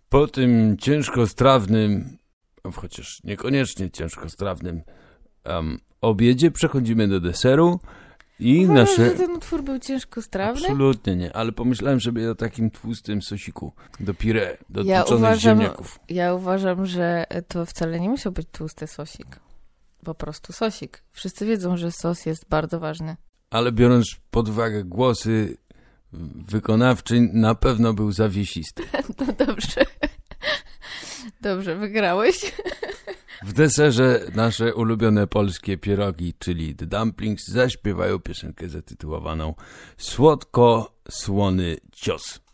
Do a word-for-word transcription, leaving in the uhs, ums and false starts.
Po tym ciężkostrawnym, chociaż niekoniecznie ciężkostrawnym um, obiedzie przechodzimy do deseru i Uważasz, nasze... że ten utwór był ciężkostrawny? Absolutnie nie, ale pomyślałem sobie o takim tłustym sosiku do pire, do Ja tłuczonych uważam, ziemniaków. ja uważam, że to wcale nie musiał być tłusty sosik. Po prostu sosik. Wszyscy wiedzą, że sos jest bardzo ważny. Ale biorąc pod uwagę głosy wykonawczyń, na pewno był zawiesisty. No dobrze. Dobrze, wygrałeś. W deserze nasze ulubione polskie pierogi, czyli The Dumplings, zaśpiewają piosenkę zatytułowaną Słodko-słony cios.